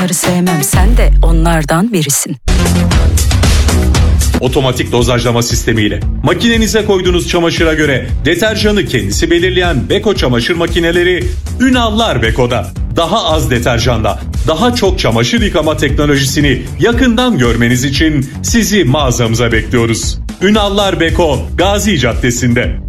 onları sevmem, sen de onlardan birisin. Otomatik dozajlama sistemiyle makinenize koyduğunuz çamaşıra göre deterjanı kendisi belirleyen Beko çamaşır makineleri Ünallar Beko'da. Daha az deterjanla daha çok çamaşır yıkama teknolojisini yakından görmeniz için sizi mağazamıza bekliyoruz. Ünallar Beko, Gazi Caddesi'nde.